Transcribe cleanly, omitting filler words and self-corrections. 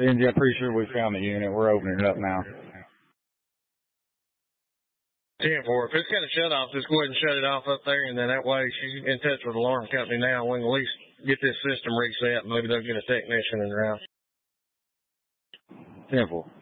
Benji, I'm pretty sure we found the unit. We're opening it up now. 10-4. If it's got a shut off, just go ahead and shut it off up there, and then that way she's in touch with the alarm company now. We can at least get this system reset, and maybe they'll get a technician in the route. 10-4.